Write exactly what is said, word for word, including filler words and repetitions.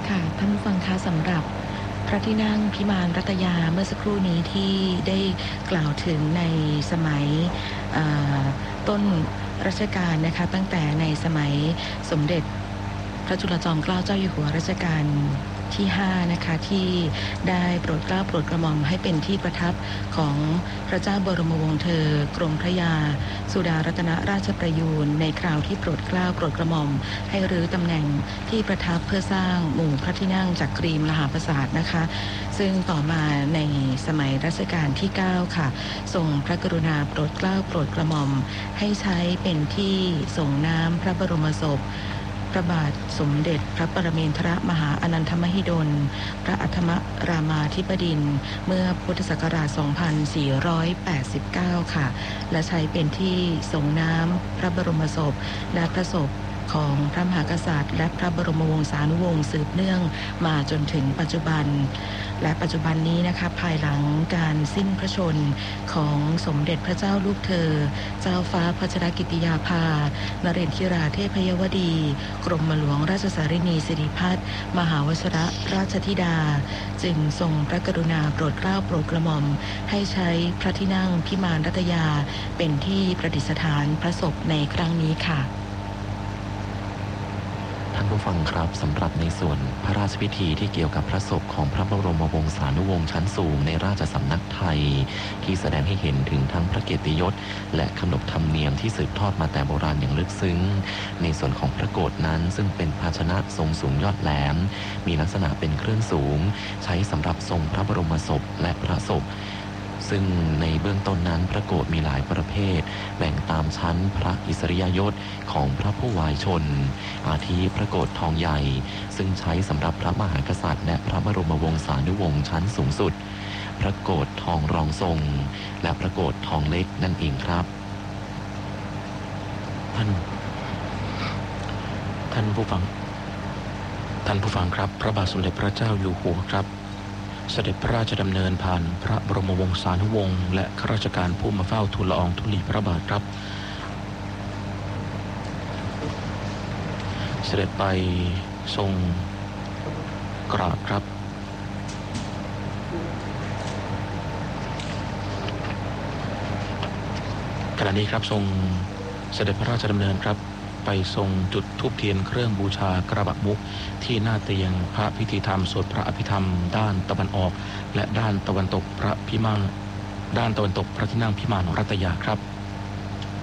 ค่ะท่านผู้ฟังคะสำหรับพระที่นั่งพิมานรัตยาเมื่อสักครู่นี้ที่ได้กล่าวถึงในสมัยต้นรัชกาลนะคะตั้งแต่ในสมัยสมเด็จพระจุลจอมเกล้าเจ้าอยู่หัวรัชกาลที่ห้านะคะที่ได้โปรดเกล้าโปรดกระหม่อมให้เป็นที่ประทับของพระเจ้าบรมวงศ์เธอกรมพระยาสุดารัตนราชประยูรในคราวที่โปรดเกล้าโปรดกระหม่อมให้รื้อตำแหน่งที่ประทับเพื่อสร้างหมู่พระที่นั่งจักรีมหาปราสาทนะคะซึ่งต่อมาในสมัยรัชกาลที่เก้าค่ะทรงพระกรุณาโปรดเกล้าโปรดกระหม่อมให้ใช้เป็นที่ส่งน้ำพระบรมศพพระบาทสมเด็จพระปรเมนทรมหาอนันทมหิดลพระอัฏฐมรามาธิบดินทร์เมื่อพุทธศักราช สองพันสี่ร้อยแปดสิบเก้า ค่ะและใช้เป็นที่ส่งน้ำพระบรมศพและพระศพของพระมหากษัตริย์และพระบรมวงศานุวงศ์สืบเนื่องมาจนถึงปัจจุบันและปัจจุบันนี้นะคะภายหลังการสิ้นพระชนของสมเด็จพระเจ้าลูกเธอเจ้าฟ้าพัชรกิติยาภานเรศธิราเทพยวดีกรมหลวงราชสารินีสิริพัฒน์มหาวชรราชธิดาจึงทรงพระกรุณาโปรดเกล้าโปรดกระหม่อมให้ใช้พระที่นั่งพิมานรัตยาเป็นที่ประดิษฐานพระศพในครั้งนี้ค่ะท่านผู้ฟังครับสำหรับในส่วนพระราชพิธีที่เกี่ยวกับพระศพของพระบรมวงศานุวงศ์ชั้นสูงในราชสำนักไทยที่แสดงให้เห็นถึงทั้งพระเกียรติยศและขนบธรรมเนียมที่สืบทอดมาแต่โบราณอย่างลึกซึ้งในส่วนของพระโกฐนั้นซึ่งเป็นภาชนะทรงสูงยอดแหลมมีลักษณะเป็นเครื่องสูงใช้สำหรับทรงพระบรมศพและพระศพซึ่งในเบื้องต้นนั้นพระโกฐมีหลายประเภทแบ่งตามชั้นพระอิสริยยศของพระผู้วายชนอาทิพระโกฐทองใหญ่ซึ่งใช้สำหรับพระมหากษัตริย์และพระบรมวงศานุวงศ์ชั้นสูงสุดพระโกฐทองรองทรงและพระโกฐทองเล็กนั่นเองครับท่านท่านผู้ฟังท่านผู้ฟังครับพระบาทสมเด็จพระเจ้าอยู่หัวครับเสด็จพระราชดำเนินผ่านพระบรมวงศานุวงศ์และข้าราชการผู้มาเฝ้าทูลละอองธุลีพระบาทครับเสด็จไปทรงกราบครับขณะนี้ครับทรงเสด็จพระราชดำเนินครับไปทรงจุดธูปเทียนเครื่องบูชากระบะมุกที่หน้าเตียงพระพิธีธรรมสวดพระอภิธรรมด้านตะวันออกและด้านตะวันตกพระพิมานด้านตะวันตกพระที่นั่งพิมานรัตยาครับ